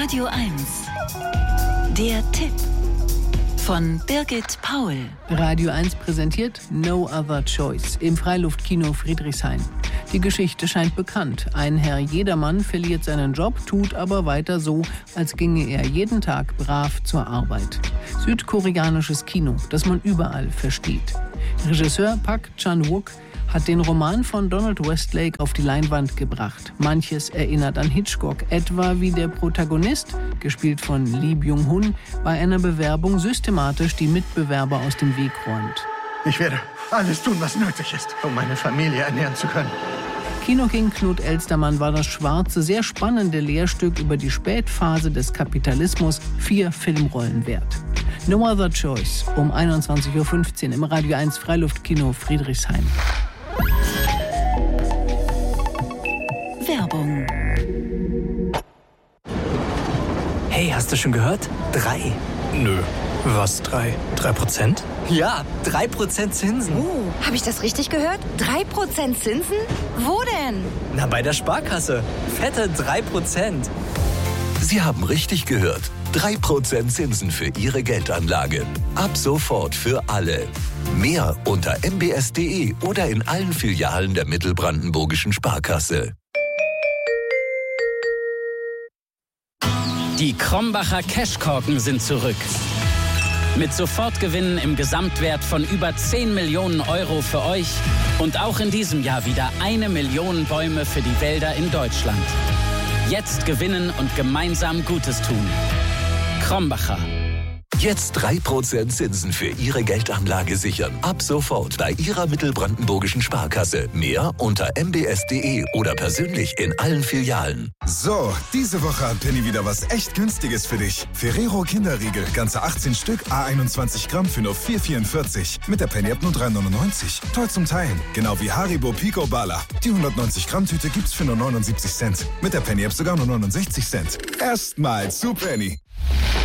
Radio 1. Der Tipp von Birgit Paul. Radio 1 präsentiert No Other Choice im Freiluftkino Friedrichshain. Die Geschichte scheint bekannt. Ein Herr Jedermann verliert seinen Job, tut aber weiter so, als ginge er jeden Tag brav zur Arbeit. Südkoreanisches Kino, das man überall versteht. Regisseur Park Chan-wook hat den Roman von Donald Westlake auf die Leinwand gebracht. Manches erinnert an Hitchcock, etwa wie der Protagonist, gespielt von Lee Byung-hun, bei einer Bewerbung systematisch die Mitbewerber aus dem Weg räumt. Ich werde alles tun, was nötig ist, um meine Familie ernähren zu können. Kinoking Knut Elstermann war das schwarze, sehr spannende Lehrstück über die Spätphase des Kapitalismus 4 Filmrollen wert. No Other Choice um 21.15 Uhr im Radio 1 Freiluftkino Friedrichshain. Werbung. Hey, hast du schon gehört? 3. Nö. Was 3? 3%? Ja, 3% Zinsen. Habe ich das richtig gehört? 3% Zinsen? Wo denn? Na, bei der Sparkasse. Fette 3%. Sie haben richtig gehört. 3% Zinsen für Ihre Geldanlage. Ab sofort für alle. Mehr unter mbs.de oder in allen Filialen der Mittelbrandenburgischen Sparkasse. Die Krombacher Cashkorken sind zurück. Mit Sofortgewinnen im Gesamtwert von über 10 Millionen Euro für euch und auch in diesem Jahr wieder 1 Million Bäume für die Wälder in Deutschland. Jetzt gewinnen und gemeinsam Gutes tun. Krombacher. Jetzt 3% Zinsen für Ihre Geldanlage sichern. Ab sofort bei Ihrer Mittelbrandenburgischen Sparkasse. Mehr unter mbs.de oder persönlich in allen Filialen. So, diese Woche hat Penny wieder was echt Günstiges für dich. Ferrero Kinderriegel, ganze 18 Stück, A21 Gramm für nur 4,44. Mit der Penny-App nur 3,99. Toll zum Teilen. Genau wie Haribo Pico Bala. Die 190 Gramm Tüte gibt's für nur 79 Cent. Mit der Penny-App sogar nur 69 Cent. Erstmal zu Penny.